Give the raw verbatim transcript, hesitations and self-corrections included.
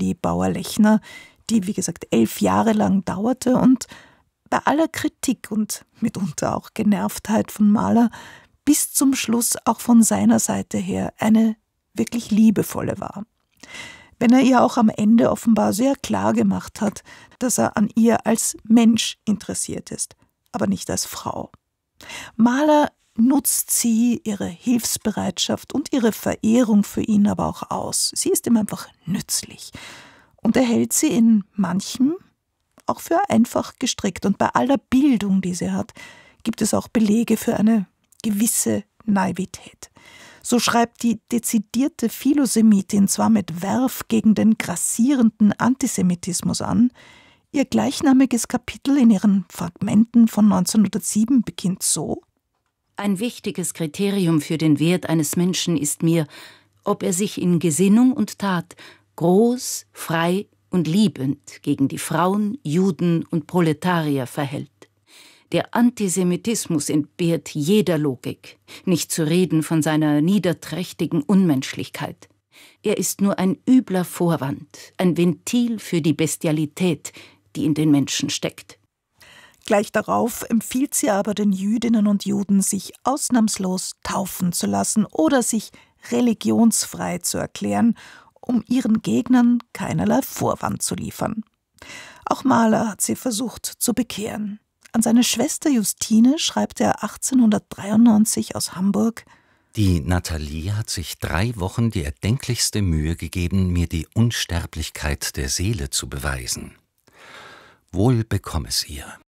W. Bauer-Lechner, die, wie gesagt, elf Jahre lang dauerte und bei aller Kritik und mitunter auch Genervtheit von Mahler bis zum Schluss auch von seiner Seite her eine wirklich liebevolle war. Wenn er ihr auch am Ende offenbar sehr klar gemacht hat, dass er an ihr als Mensch interessiert ist, aber nicht als Frau. Mahler nutzt sie, ihre Hilfsbereitschaft und ihre Verehrung für ihn aber auch aus. Sie ist ihm einfach nützlich und er hält sie in manchem auch für einfach gestrickt. Und bei aller Bildung, die sie hat, gibt es auch Belege für eine gewisse Naivität. So schreibt die dezidierte Philosemitin zwar mit Werf gegen den grassierenden Antisemitismus an, ihr gleichnamiges Kapitel in ihren Fragmenten von neunzehnhundertsieben beginnt so: Ein wichtiges Kriterium für den Wert eines Menschen ist mir, ob er sich in Gesinnung und Tat groß, frei und liebend gegen die Frauen, Juden und Proletarier verhält. Der Antisemitismus entbehrt jeder Logik, nicht zu reden von seiner niederträchtigen Unmenschlichkeit. Er ist nur ein übler Vorwand, ein Ventil für die Bestialität, die in den Menschen steckt. Gleich darauf empfiehlt sie aber den Jüdinnen und Juden, sich ausnahmslos taufen zu lassen oder sich religionsfrei zu erklären, um ihren Gegnern keinerlei Vorwand zu liefern. Auch Mahler hat sie versucht zu bekehren. An seine Schwester Justine schreibt er achtzehnhundertdreiundneunzig aus Hamburg: Die Nathalie hat sich drei Wochen die erdenklichste Mühe gegeben, mir die Unsterblichkeit der Seele zu beweisen. Wohl bekomm es ihr.